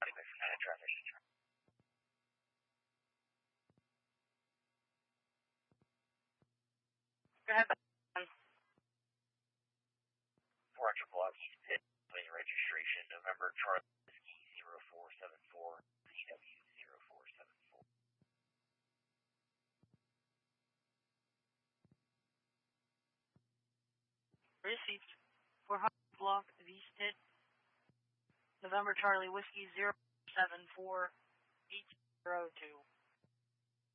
traffic. Go ahead. 400 block East Pitt, registration, November Charlie Whiskey 0474, CW 0474. Received. 400 block of East Pitt, November Charlie Whiskey 074802.